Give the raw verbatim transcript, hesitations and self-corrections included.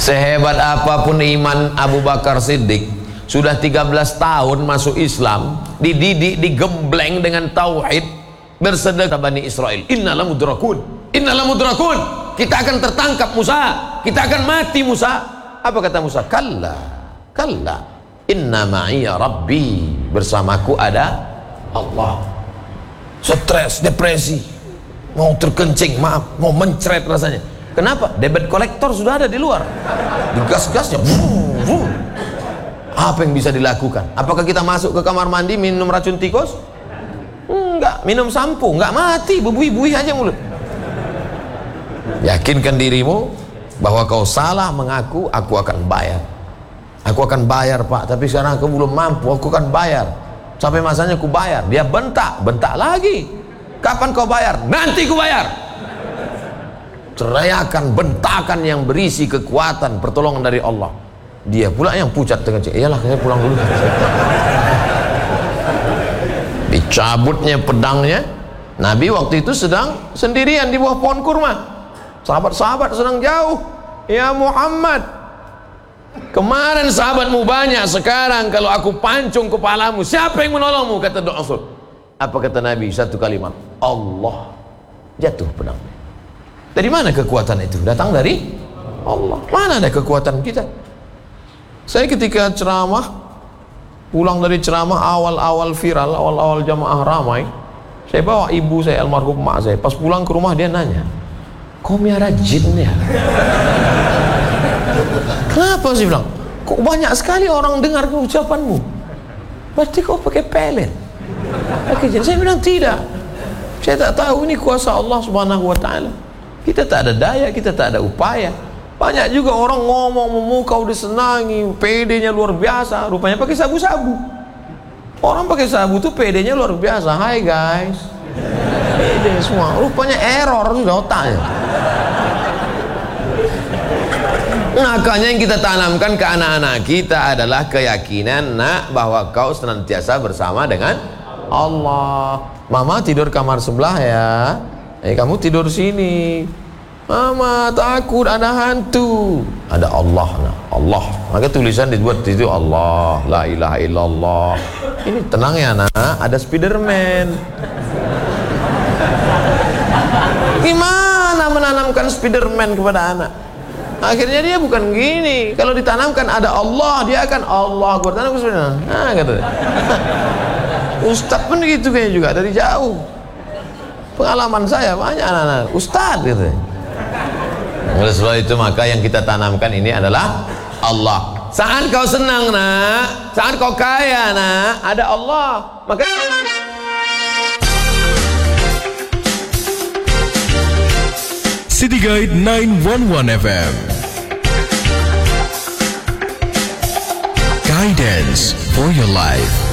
Sehebat apapun iman Abu Bakar Siddiq, sudah tiga belas tahun masuk Islam, dididik, digembleng dengan tauhid, bersedekah Bani Israel, innalah mudrakun, innalah mudrakun, kita akan tertangkap Musa, kita akan mati Musa. Apa kata Musa? Kalla, kalla, inna ma'iya rabbi, bersamaku ada Allah. Stres, depresi, mau terkencing, maaf, mau mencret rasanya. Kenapa? Debit kolektor sudah ada di luar, digas-gasnya. Apa yang bisa dilakukan? Apakah kita masuk ke kamar mandi minum racun tikus? Enggak. Minum sampo? Enggak, mati, bebui-bui aja mulut. Yakinkan dirimu bahwa kau salah mengaku, aku akan bayar. Aku akan bayar Pak, tapi sekarang aku belum mampu, aku akan bayar. Sampai masanya aku bayar. Dia bentak, bentak lagi. Kapan kau bayar? Nanti ku bayar. Teriakan, bentakan yang berisi kekuatan pertolongan dari Allah. Dia pula yang pucat dengan cek. Iyalah, saya pulang dulu. Dicabutnya pedangnya. Nabi waktu itu sedang sendirian di bawah pohon kurma. Sahabat-sahabat sedang jauh. Ya Muhammad, kemarin sahabatmu banyak, sekarang kalau aku pancung kepalamu, siapa yang menolongmu? Kata Rasul. Apa kata Nabi? Satu kalimat, Allah. Jatuh pedangnya. Dari mana kekuatan itu? Datang dari Allah. Mana ada kekuatan kita? Saya ketika ceramah, pulang dari ceramah awal-awal viral, awal-awal jamaah ramai, saya bawa ibu saya, almarhum mak saya. Pas pulang ke rumah dia nanya, kau miara jin ya? Kenapa sih bilang? Kok banyak sekali orang dengar ucapanmu? Berarti kau pakai pelet, pakai jin? Saya bilang tidak. Saya tak tahu, ini kuasa Allah Subhanahu Wa Taala. Kita tak ada daya, kita tak ada upaya. Banyak juga orang ngomong memukau, disenangi, P D-nya luar biasa, rupanya pakai sabu-sabu. Orang pakai sabu tuh P D-nya luar biasa. Hai guys, P D semua, rupanya error sudah otaknya. Makanya yang kita tanamkan ke anak-anak kita adalah keyakinan, nak, bahwa kau senantiasa bersama dengan Allah. Mama tidur kamar sebelah ya, eh kamu tidur sini. Mama takut ada hantu. Ada Allah, nah. Allah. Maka tulisan dibuat itu Allah, la ilaha illallah. Ini tenang ya nak, ada Spiderman. Gimana menanamkan Spiderman kepada anak? Akhirnya dia bukan gini. Kalau ditanamkan ada Allah, dia akan Allah. Gua tanam Spiderman. Nah, kata. Ustadz pun gitu kayaknya juga dari jauh. Pengalaman saya banyak anak-anak Ustadz gitu. Oleh sebab itu maka yang kita tanamkan ini adalah Allah. Saat kau senang nak, saat kau kaya nak, ada Allah. Maka City Guide nine one one F M, guidance for your life.